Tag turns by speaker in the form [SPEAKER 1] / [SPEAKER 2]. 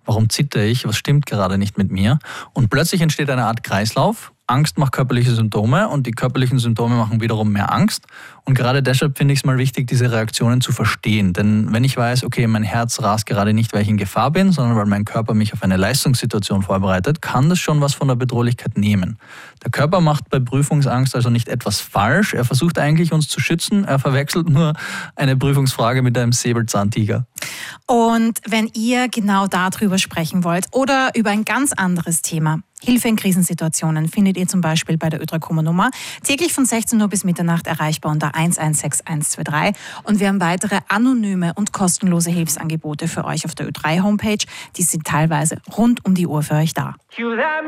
[SPEAKER 1] warum zittere ich, was stimmt gerade nicht mit mir? Und plötzlich entsteht eine Art Kreislauf. Angst macht körperliche Symptome und die körperlichen Symptome machen wiederum mehr Angst. Und gerade deshalb finde ich es mal wichtig, diese Reaktionen zu verstehen. Denn wenn ich weiß, okay, mein Herz rast gerade nicht, weil ich in Gefahr bin, sondern weil mein Körper mich auf eine Leistungssituation vorbereitet, kann das schon was von der Bedrohlichkeit nehmen. Der Körper macht bei Prüfungsangst also nicht etwas falsch. Er versucht eigentlich, uns zu schützen. Er verwechselt nur eine Prüfungsfrage mit einem Säbelzahntiger.
[SPEAKER 2] Und wenn ihr genau darüber sprechen wollt oder über ein ganz anderes Thema, Hilfe in Krisensituationen findet ihr zum Beispiel bei der Ö3-Nummer täglich von 16 Uhr bis Mitternacht erreichbar unter 116123. Und wir haben weitere anonyme und kostenlose Hilfsangebote für euch auf der Ö3-Homepage. Die sind teilweise rund um die Uhr für euch da.